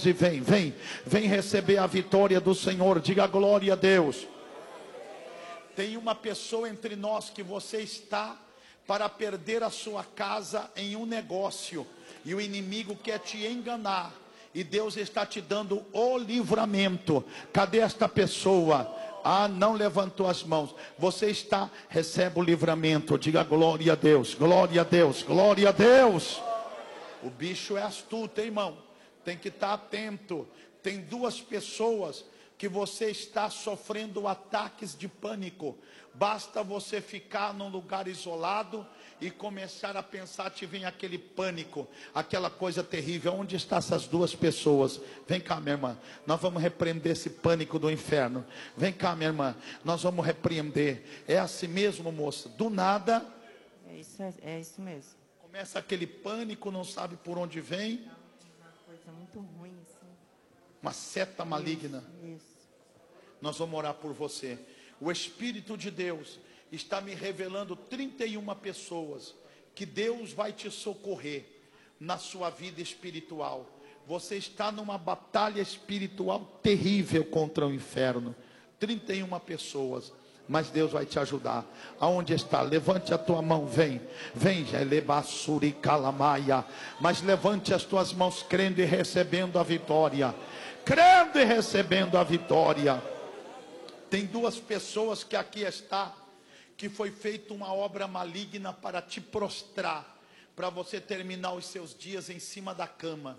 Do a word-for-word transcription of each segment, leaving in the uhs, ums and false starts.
mãos e vem, vem, vem receber a vitória do Senhor. Diga glória a Deus. Tem uma pessoa entre nós que você está para perder a sua casa em um negócio, e o inimigo quer te enganar, e Deus está te dando o livramento. Cadê esta pessoa? Ah, não levantou as mãos. Você está, recebe o livramento. Diga glória a Deus, glória a Deus, glória a Deus. O bicho é astuto, hein, irmão? Tem que estar atento. Tem duas pessoas que você está sofrendo ataques de pânico. Basta você ficar num lugar isolado e começar a pensar, te vem aquele pânico, aquela coisa terrível. Onde estão essas duas pessoas? Vem cá, minha irmã, nós vamos repreender esse pânico do inferno. Vem cá, minha irmã, nós vamos repreender. É assim mesmo, moça? Do nada, é isso, é, é isso mesmo. Começa aquele pânico, não sabe por onde vem. Uma coisa muito ruim, assim. Uma seta maligna. Isso, isso. Nós vamos orar por você. O Espírito de Deus está me revelando trinta e uma pessoas que Deus vai te socorrer na sua vida espiritual. Você está numa batalha espiritual terrível contra o inferno. trinta e uma pessoas, mas Deus vai te ajudar. Aonde está? Levante a tua mão, vem, vem, mas levante as tuas mãos crendo e recebendo a vitória. Crendo e recebendo a vitória. Tem duas pessoas que aqui está, que foi feita uma obra maligna para te prostrar, para você terminar os seus dias em cima da cama.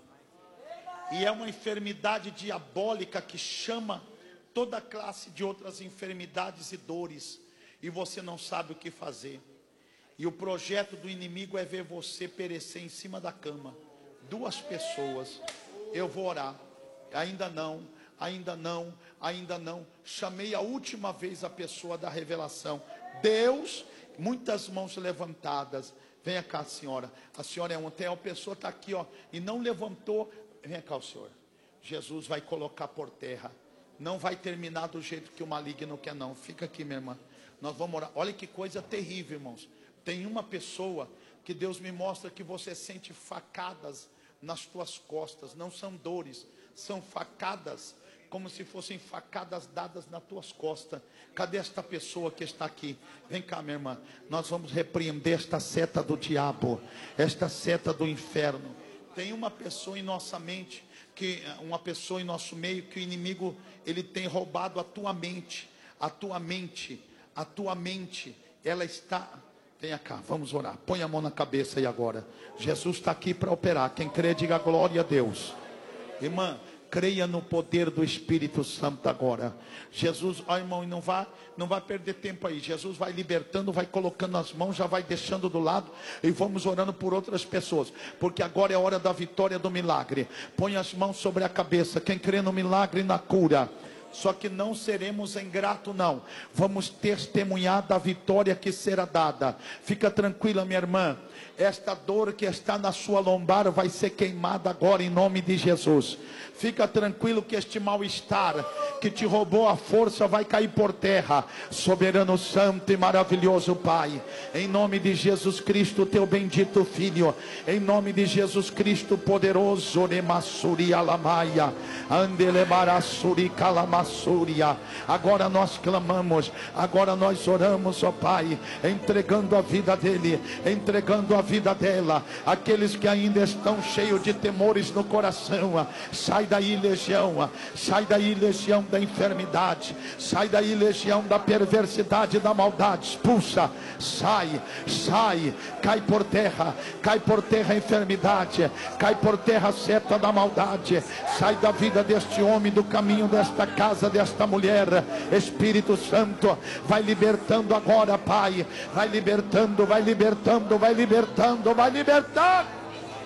E é uma enfermidade diabólica que chama toda classe de outras enfermidades e dores, e você não sabe o que fazer. E o projeto do inimigo é ver você perecer em cima da cama. Duas pessoas. Eu vou orar. Ainda não, ainda não, ainda não. Chamei a última vez a pessoa da revelação. Deus, muitas mãos levantadas. Venha cá, senhora. A senhora é ontem, a pessoa está aqui, ó, e não levantou. Venha cá, o senhor. Jesus vai colocar por terra. Não vai terminar do jeito que o maligno quer, não. Fica aqui, minha irmã. Nós vamos orar. Olha que coisa terrível, irmãos. Tem uma pessoa que Deus me mostra que você sente facadas nas tuas costas. Não são dores, são facadas, como se fossem facadas dadas nas tuas costas. Cadê esta pessoa que está aqui? Vem cá, minha irmã. Nós vamos repreender esta seta do diabo, esta seta do inferno. Tem uma pessoa em nossa mente, que uma pessoa em nosso meio, que o inimigo, ele tem roubado a tua mente, a tua mente, a tua mente, ela está... Venha cá, vamos orar. Põe a mão na cabeça aí agora. Jesus está aqui para operar. Quem crê, diga glória a Deus. Irmã, creia no poder do Espírito Santo agora. Jesus, ó irmão, não vai, não vai perder tempo aí. Jesus vai libertando, vai colocando as mãos, já vai deixando do lado. E vamos orando por outras pessoas. Porque agora é hora da vitória do milagre. Põe as mãos sobre a cabeça. Quem crê no milagre e na cura. Só que não seremos ingratos, não. Vamos testemunhar da vitória que será dada. Fica tranquila, minha irmã. Esta dor que está na sua lombar vai ser queimada agora em nome de Jesus. Fica tranquilo que este mal-estar que te roubou a força vai cair por terra. Soberano Santo e maravilhoso Pai, em nome de Jesus Cristo, teu bendito Filho, em nome de Jesus Cristo poderoso, Oremassuri Alamaia, Andelebarassuri Calamassúria. Agora nós clamamos, agora nós oramos, ó Pai, entregando a vida dele, entregando a vida dela. Aqueles que ainda estão cheios de temores no coração, sai daí, legião, sai daí, legião da enfermidade, sai daí, legião da perversidade, da maldade, expulsa, sai, sai, cai por terra, cai por terra a enfermidade, cai por terra a seta da maldade, sai da vida deste homem, do caminho desta casa, desta mulher. Espírito Santo, vai libertando agora, Pai, vai libertando, vai libertando, vai libertando, vai libertando.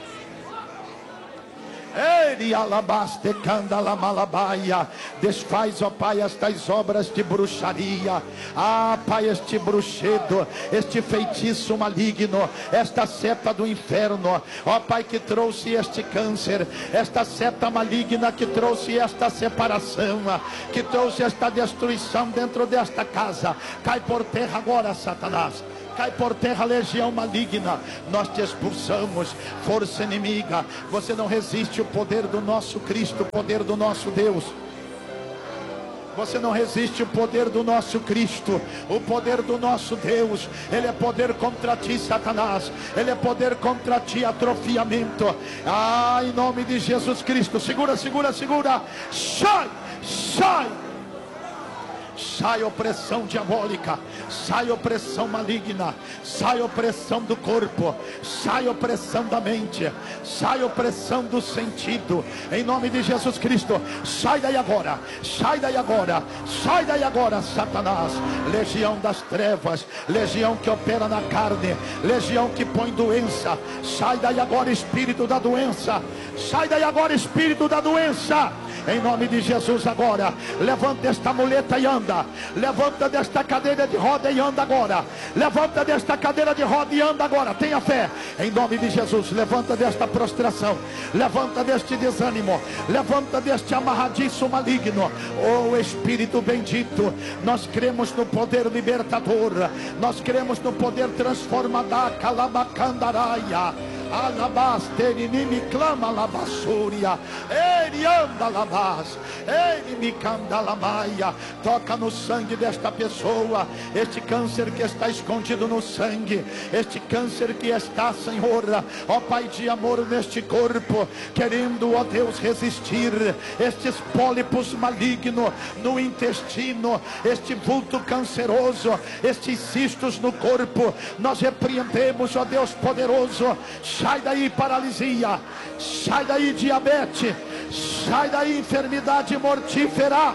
Desfaz, ó Pai, estas obras de bruxaria. Ah, Pai, este bruxedo, este feitiço maligno, esta seta do inferno, ó Pai, que trouxe este câncer, esta seta maligna que trouxe esta separação, que trouxe esta destruição dentro desta casa, cai por terra agora, Satanás. Cai por terra, legião maligna. Nós te expulsamos, força inimiga. Você não resiste o poder do nosso Cristo, o poder do nosso Deus. Você não resiste o poder do nosso Cristo, o poder do nosso Deus. Ele é poder contra ti, Satanás. Ele é poder contra ti, atrofiamento. Ah, em nome de Jesus Cristo. Segura, segura, segura. Sai, sai. Sai opressão diabólica, sai opressão maligna, sai opressão do corpo, sai opressão da mente, sai opressão do sentido, em nome de Jesus Cristo. Sai daí agora, sai daí agora, sai daí agora, Satanás, legião das trevas, legião que opera na carne, legião que põe doença. Sai daí agora, espírito da doença, sai daí agora, espírito da doença. Em nome de Jesus agora, levanta esta muleta e anda. Levanta desta cadeira de roda e anda agora. Levanta desta cadeira de roda e anda agora. Tenha fé, em nome de Jesus. Levanta desta prostração, levanta deste desânimo, levanta deste amarradiço maligno. Oh Espírito bendito, nós cremos no poder libertador, nós cremos no poder transformador. Calabacandaraia, alabaster, me clama labassúria, ele anda labas, ele me canta lamaia. Toca no sangue desta pessoa, este câncer que está escondido no sangue, este câncer que está, Senhor, ó Pai de amor, neste corpo, querendo, ó Deus, resistir, estes pólipos malignos no intestino, este vulto canceroso, estes cistos no corpo, nós repreendemos, ó Deus poderoso. Sai daí paralisia, sai daí diabetes, sai daí enfermidade mortífera.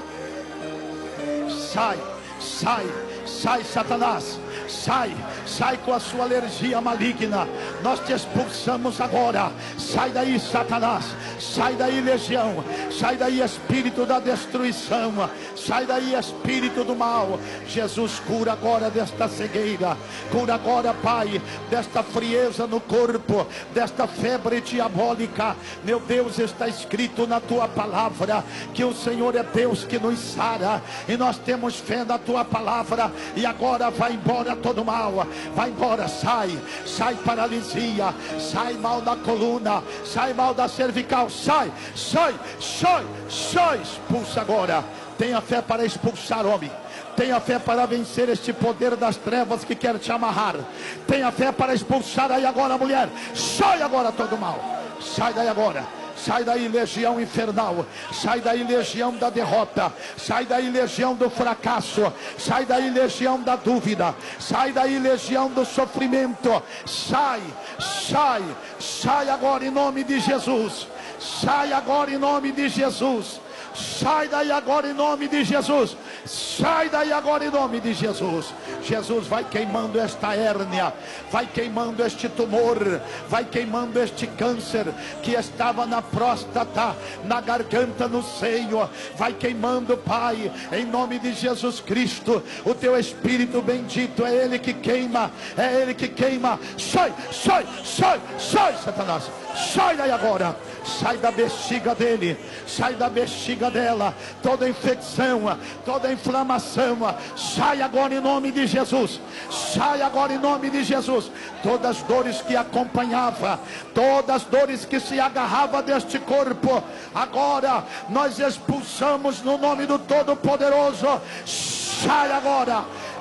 Sai, sai, sai Satanás, sai, sai com a sua alergia maligna. Nós te expulsamos agora. Sai daí Satanás, sai daí legião, sai daí espírito da destruição, sai daí espírito do mal. Jesus, cura agora desta cegueira, cura agora, Pai, desta frieza no corpo, desta febre diabólica. Meu Deus, está escrito na tua palavra que o Senhor é Deus que nos sara, e nós temos fé na tua palavra. E agora vai embora todo mal, vai embora, sai, sai paralisia, sai mal da coluna, sai mal da cervical, sai, sai, sai, sai, expulsa agora. Tenha fé para expulsar, homem. Tenha fé para vencer este poder das trevas que quer te amarrar. Tenha fé para expulsar aí agora, mulher. Sai agora todo mal, sai daí agora. Sai daí legião infernal, sai daí legião da derrota, sai daí legião do fracasso, sai daí legião da dúvida, sai daí legião do sofrimento. Sai, sai, sai agora em nome de Jesus. Sai agora em nome de Jesus. Sai daí agora em nome de Jesus. Sai daí agora em nome de Jesus. Jesus, vai queimando esta hérnia, vai queimando este tumor, vai queimando este câncer que estava na próstata, na garganta, no seio. Vai queimando, Pai, em nome de Jesus Cristo. O teu Espírito bendito é Ele que queima, é Ele que queima. Sai, sai, sai, sai, Satanás. Sai daí agora, sai da bexiga dele, sai da bexiga dela, toda infecção, toda inflamação, sai agora em nome de Jesus. Sai agora em nome de Jesus. Todas as dores que acompanhava, todas as dores que se agarrava deste corpo, agora nós expulsamos no nome do Todo-Poderoso. Sai agora,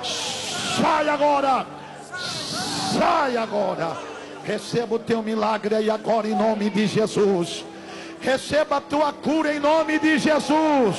sai agora, sai agora. Receba o teu milagre aí agora em nome de Jesus. Receba a tua cura em nome de Jesus.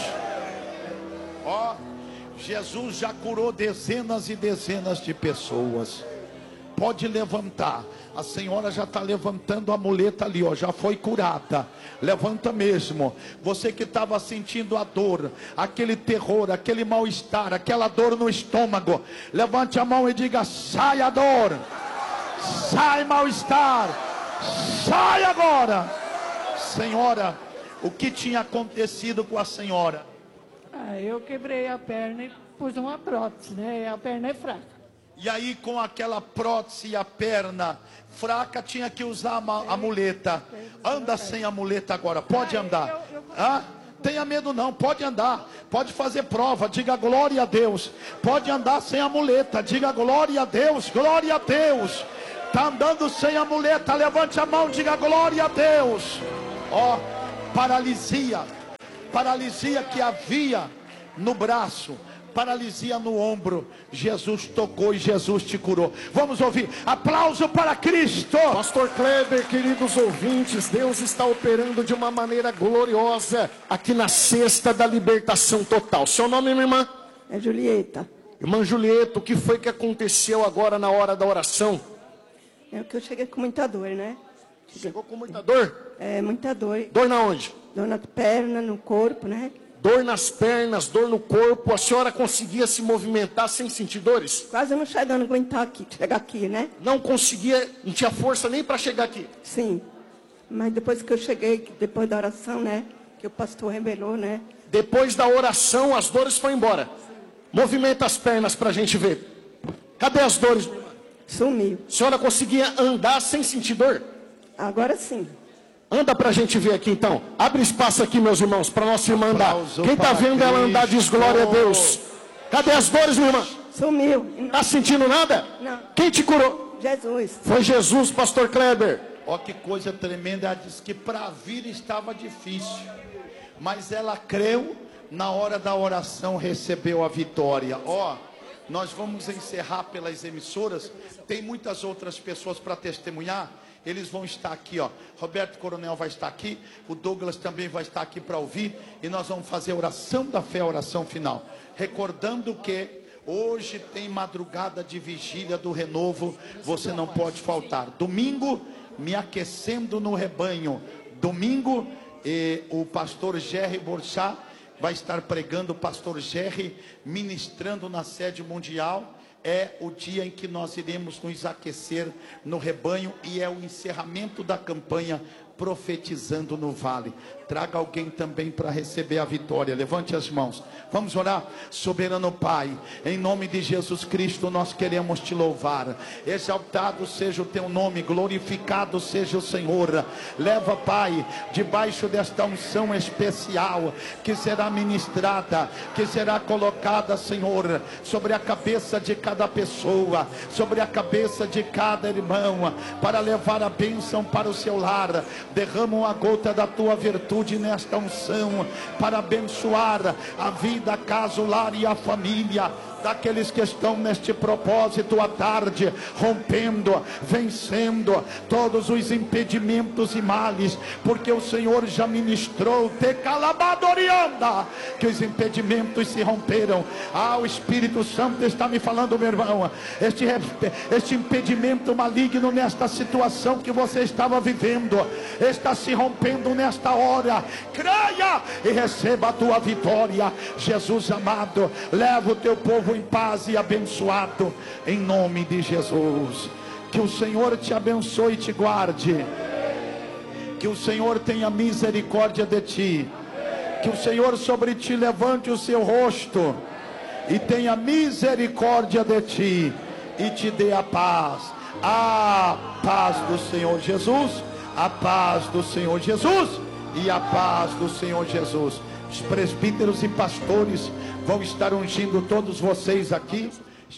Ó, Jesus já curou dezenas e dezenas de pessoas. Pode levantar. A senhora já está levantando a muleta ali, ó, já foi curada. Levanta mesmo. Você que estava sentindo a dor, aquele terror, aquele mal-estar, aquela dor no estômago, levante a mão e diga: sai a dor, sai mal-estar, sai agora. Senhora, o que tinha acontecido com a senhora? Ah, eu quebrei a perna e pus uma prótese, né? A perna é fraca. E aí, com aquela prótese e a perna fraca, tinha que usar a, a muleta. Anda sem a muleta agora, pode andar. Hã? Tenha medo não, pode andar, pode fazer prova, diga glória a Deus. Pode andar sem a muleta, diga glória a Deus, glória a Deus. Está andando sem a muleta, levante a mão, diga glória a Deus. Ó, paralisia, paralisia que havia no braço, paralisia no ombro, Jesus tocou e Jesus te curou. Vamos ouvir, aplauso para Cristo. Pastor Kleber, queridos ouvintes, Deus está operando de uma maneira gloriosa aqui na Cesta da Libertação Total. Seu nome, minha irmã? É Julieta. Irmã Julieta, o que foi que aconteceu agora na hora da oração? É que eu cheguei com muita dor, né? Chegou com muita dor? É, muita dor. Dor na onde? Dor na perna, no corpo, né? Dor nas pernas, dor no corpo. A senhora conseguia se movimentar sem sentir dores? Quase não chegando a aguentar aqui, chegar aqui, né? Não conseguia, não tinha força nem para chegar aqui? Sim. Mas depois que eu cheguei, depois da oração, né? Que o pastor revelou, né? Depois da oração, as dores foram embora. Movimenta as pernas para a gente ver. Cadê as dores? Sumiu. A senhora conseguia andar sem sentir dor? Agora sim. Anda pra gente ver aqui então. Abre espaço aqui, meus irmãos, para nossa irmã andar. Quem tá vendo ela andar diz glória a Deus. Cadê as dores, minha irmã? Sumiu. Tá sentindo nada? Não. Quem te curou? Jesus. Foi Jesus, pastor Kleber. Ó, que coisa tremenda. Ela disse que para vir estava difícil, mas ela creu, na hora da oração recebeu a vitória. Ó, nós vamos encerrar pelas emissoras. Tem muitas outras pessoas para testemunhar. Eles vão estar aqui, ó. Roberto Coronel vai estar aqui. O Douglas também vai estar aqui para ouvir. E nós vamos fazer a oração da fé, a oração final. Recordando que hoje tem madrugada de vigília do renovo. Você não pode faltar. Domingo, me aquecendo no rebanho. Domingo, e o pastor Jerry Borchá vai estar pregando. O pastor Jerry ministrando na sede mundial. É o dia em que nós iremos nos aquecer no rebanho e é o encerramento da campanha Profetizando no Vale. Traga alguém também para receber a vitória. Levante as mãos. Vamos orar. Soberano Pai, em nome de Jesus Cristo nós queremos te louvar. Exaltado seja o teu nome, glorificado seja o Senhor. Leva, Pai, debaixo desta unção especial que será ministrada, que será colocada, Senhor, sobre a cabeça de cada pessoa, sobre a cabeça de cada irmão, para levar a bênção para o seu lar. Derrama uma gota da tua virtude nesta unção, para abençoar a vida, a casa, o lar e a família daqueles que estão neste propósito à tarde, rompendo, vencendo todos os impedimentos e males, porque o Senhor já ministrou, te calabadorianda, que os impedimentos se romperam. Ah, o Espírito Santo está me falando, meu irmão, este, este impedimento maligno nesta situação que você estava vivendo, está se rompendo nesta hora. Creia e receba a tua vitória. Jesus amado, leva o teu povo em paz e abençoado, em nome de Jesus. Que o Senhor te abençoe e te guarde. Que o Senhor tenha misericórdia de ti. Que o Senhor sobre ti levante o seu rosto e tenha misericórdia de ti e te dê a paz. A paz do Senhor Jesus, a paz do Senhor Jesus e a paz do Senhor Jesus. Os presbíteros e pastores vão estar ungindo todos vocês aqui.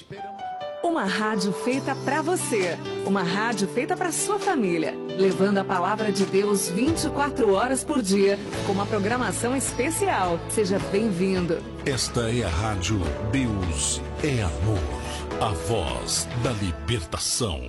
Uma rádio feita para você, uma rádio feita para sua família, levando a palavra de Deus vinte e quatro horas por dia, com uma programação especial. Seja bem-vindo. Esta é a rádio Deus é Amor, a voz da libertação.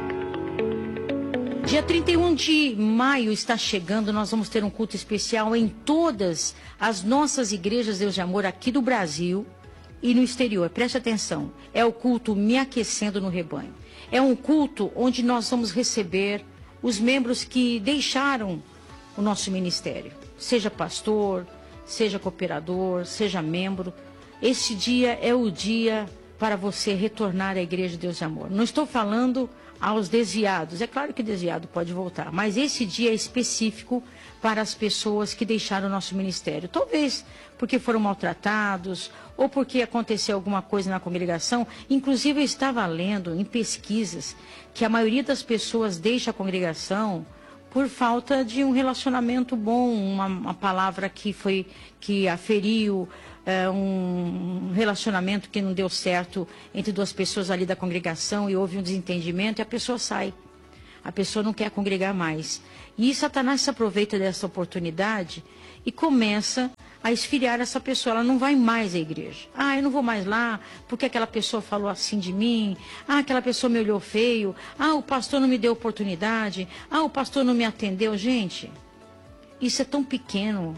Dia trinta e um de maio está chegando, nós vamos ter um culto especial em todas as nossas igrejas Deus de Amor aqui do Brasil e no exterior. Preste atenção, é o culto Me Aquecendo no Rebanho. É um culto onde nós vamos receber os membros que deixaram o nosso ministério. Seja pastor, seja cooperador, seja membro. Este dia é o dia para você retornar à igreja Deus de Amor. Não estou falando aos desviados, é claro que o desviado pode voltar, mas esse dia é específico para as pessoas que deixaram o nosso ministério, talvez porque foram maltratados, ou porque aconteceu alguma coisa na congregação. Inclusive eu estava lendo em pesquisas que a maioria das pessoas deixa a congregação por falta de um relacionamento bom, uma, uma palavra que foi que aferiu, é, um relacionamento que não deu certo entre duas pessoas ali da congregação e houve um desentendimento e a pessoa sai. A pessoa não quer congregar mais. E Satanás se aproveita dessa oportunidade e começa a esfriar essa pessoa. Ela não vai mais à igreja. Ah, eu não vou mais lá porque aquela pessoa falou assim de mim. Ah, aquela pessoa me olhou feio. Ah, o pastor não me deu oportunidade. Ah, o pastor não me atendeu. Gente, isso é tão pequeno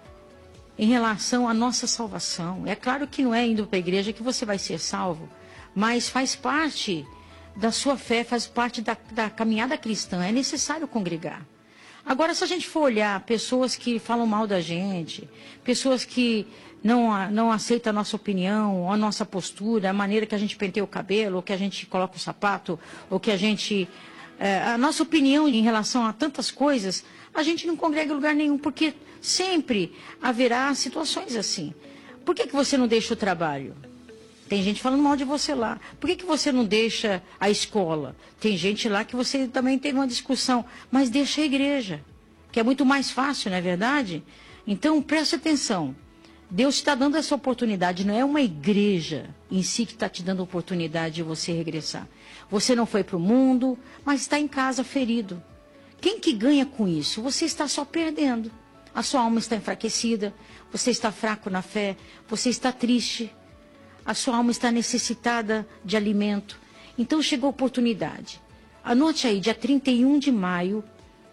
em relação à nossa salvação. É claro que não é indo para a igreja que você vai ser salvo, mas faz parte da sua fé, faz parte da, da caminhada cristã. É necessário congregar. Agora, se a gente for olhar pessoas que falam mal da gente, pessoas que não, não aceitam a nossa opinião, a nossa postura, a maneira que a gente penteia o cabelo, ou que a gente coloca o sapato, ou que a gente... É, a nossa opinião em relação a tantas coisas, a gente não congrega em lugar nenhum, porque sempre haverá situações assim. Por que que você não deixa o trabalho? Tem gente falando mal de você lá. Por que que você não deixa a escola? Tem gente lá que você também teve uma discussão. Mas deixa a igreja, que é muito mais fácil, não é verdade? Então, preste atenção. Deus está dando essa oportunidade. Não é uma igreja em si que está te dando a oportunidade de você regressar. Você não foi para o mundo, mas está em casa ferido. Quem que ganha com isso? Você está só perdendo. A sua alma está enfraquecida. Você está fraco na fé. Você está triste. A sua alma está necessitada de alimento. Então chegou a oportunidade. Anote aí, dia trinta e um de maio,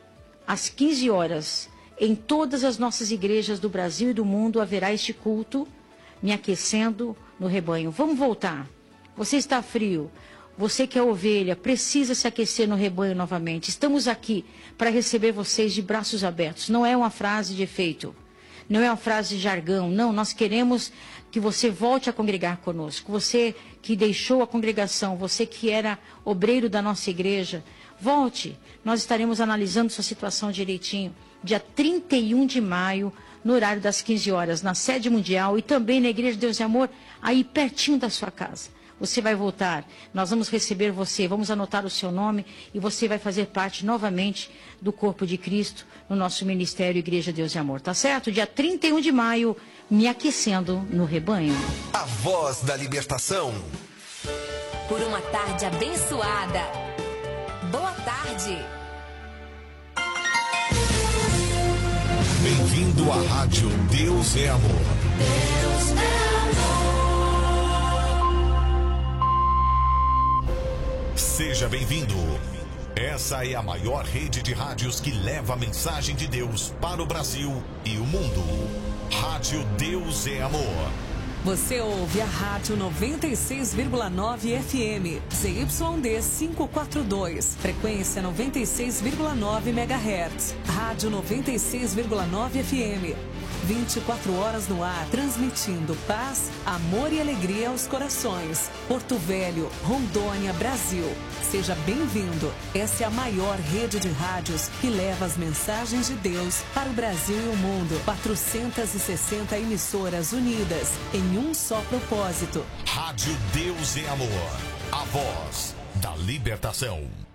às quinze horas, em todas as nossas igrejas do Brasil e do mundo, haverá este culto, me aquecendo no rebanho. Vamos voltar. Você está frio. Você que é ovelha, precisa se aquecer no rebanho novamente. Estamos aqui para receber vocês de braços abertos. Não é uma frase de efeito. Não é uma frase de jargão. Não, nós queremos que você volte a congregar conosco. Você que deixou a congregação, você que era obreiro da nossa igreja, volte. Nós estaremos analisando sua situação direitinho. Dia trinta e um de maio, no horário das quinze horas, na sede mundial e também na Igreja de Deus e Amor, aí pertinho da sua casa. Você vai voltar, nós vamos receber você, vamos anotar o seu nome e você vai fazer parte novamente do corpo de Cristo no nosso ministério Igreja Deus e Amor, tá certo? Dia trinta e um de maio, me aquecendo no rebanho. A voz da libertação. Por uma tarde abençoada. Boa tarde. Bem-vindo à Rádio Deus é Amor. Deus é Seja bem-vindo. Essa é a maior rede de rádios que leva a mensagem de Deus para o Brasil e o mundo. Rádio Deus é Amor. Você ouve a Rádio noventa e seis vírgula nove F M, Z Y D quinhentos e quarenta e dois, frequência noventa e seis vírgula nove megahertz. Rádio noventa e seis vírgula nove F M. vinte e quatro horas no ar, transmitindo paz, amor e alegria aos corações. Porto Velho, Rondônia, Brasil. Seja bem-vindo. Essa é a maior rede de rádios que leva as mensagens de Deus para o Brasil e o mundo. quatrocentas e sessenta emissoras unidas em um só propósito. Rádio Deus é Amor. A voz da libertação.